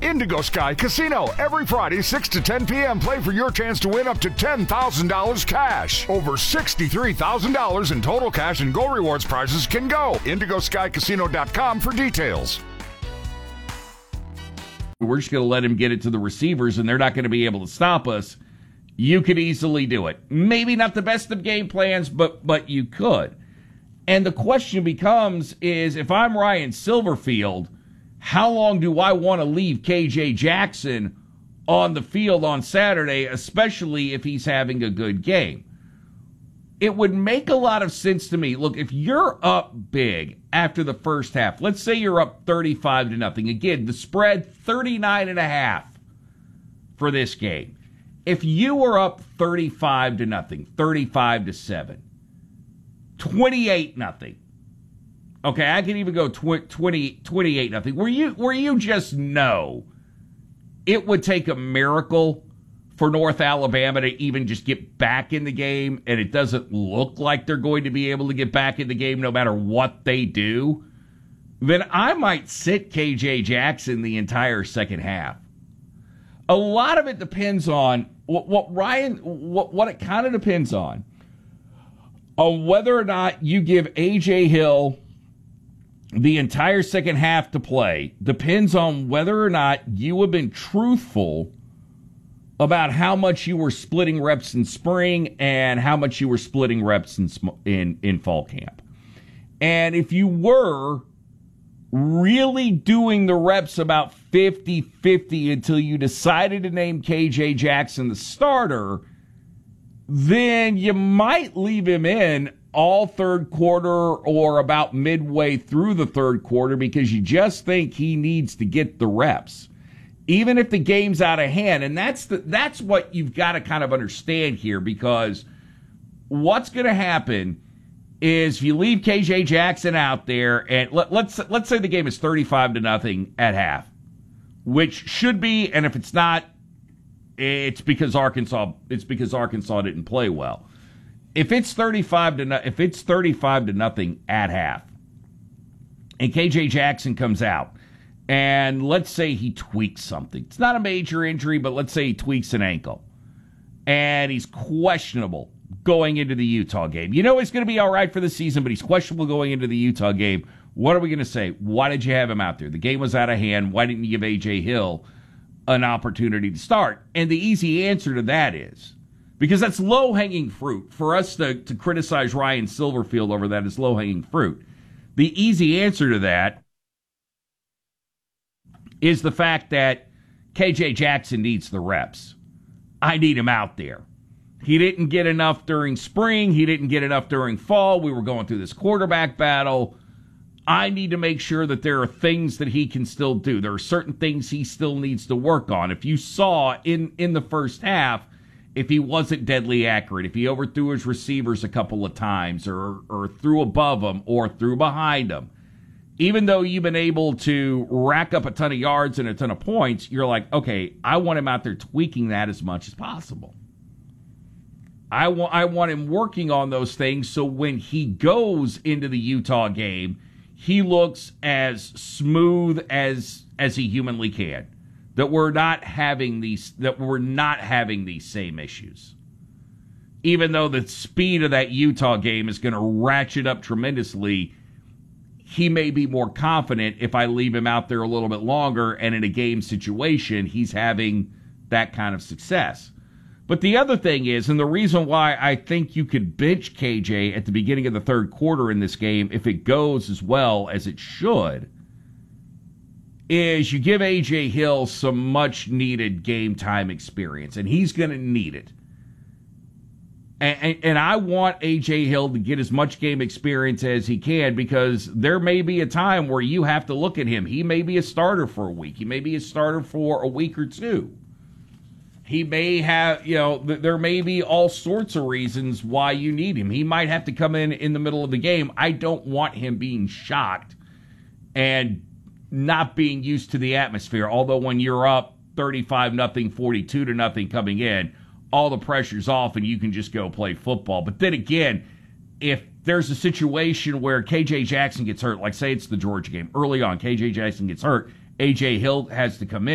Indigo Sky Casino. Every Friday, 6 to 10 p.m. Play for your chance to win up to $10,000 cash. Over $63,000 in total cash and Go Rewards prizes can go. IndigoSkyCasino.com for details. We're just going to let him get it to the receivers, and they're not going to be able to stop us. You could easily do it. Maybe not the best of game plans, but you could. And the question becomes is, if I'm Ryan Silverfield, how long do I want to leave KJ Jackson on the field on Saturday, especially if he's having a good game? It would make a lot of sense to me. Look, if you're up big after the first half, let's say you're up 35-0. Again, the spread 39.5 for this game. If you were up 35-0, 35-7, 28-0. Okay, I can even go 28-0. Where you just know it would take a miracle for North Alabama to even just get back in the game, and it doesn't look like they're going to be able to get back in the game no matter what they do, then I might sit KJ Jackson the entire second half. A lot of it depends on what it kind of depends on whether or not you give A.J. Hill the entire second half to play. Depends on whether or not you have been truthful about how much you were splitting reps in spring and how much you were splitting reps in fall camp. And if you were really doing the reps about 50-50 until you decided to name KJ Jackson the starter, then you might leave him in all third quarter or about midway through the third quarter because you just think he needs to get the reps, even if the game's out of hand. And that's what you've got to kind of understand here, because what's going to happen is if you leave KJ Jackson out there, and let's say the game is 35-0 at half, which should be, and if it's not, it's because Arkansas didn't play well. If it's 35-0 at half, and KJ Jackson comes out, and let's say he tweaks something. It's not a major injury, but let's say he tweaks an ankle, and he's questionable going into the Utah game. You know he's going to be all right for the season, but he's questionable going into the Utah game. What are we going to say? Why did you have him out there? The game was out of hand. Why didn't you give A.J. Hill an opportunity to start? And the easy answer to that is, because that's low-hanging fruit. For us to criticize Ryan Silverfield over that is low-hanging fruit. The easy answer to that is the fact that KJ Jackson needs the reps. I need him out there. He didn't get enough during spring. He didn't get enough during fall. We were going through this quarterback battle. I need to make sure that there are things that he can still do. There are certain things he still needs to work on. If you saw in the first half, if he wasn't deadly accurate, if he overthrew his receivers a couple of times or threw above them or threw behind them, even though you've been able to rack up a ton of yards and a ton of points, you're like, okay, I want him out there tweaking that as much as possible. I want him working on those things so when he goes into the Utah game, he looks as smooth as he humanly can. That we're not having these same issues. Even though the speed of that Utah game is going to ratchet up tremendously, he may be more confident if I leave him out there a little bit longer and in a game situation, he's having that kind of success. But the other thing is, and the reason why I think you could bench KJ at the beginning of the third quarter in this game, if it goes as well as it should, is you give A.J. Hill some much-needed game-time experience, and he's going to need it. And I want A.J. Hill to get as much game experience as he can, because there may be a time where you have to look at him. He may be a starter for a week. He may be a starter for a week or two. He may have, there may be all sorts of reasons why you need him. He might have to come in the middle of the game. I don't want him being shocked and not being used to the atmosphere. Although when you're up 35-0, 42-0 coming in, all the pressure's off and you can just go play football. But then again, if there's a situation where KJ Jackson gets hurt, like say it's the Georgia game, early on, KJ Jackson gets hurt, A.J. Hill has to come in.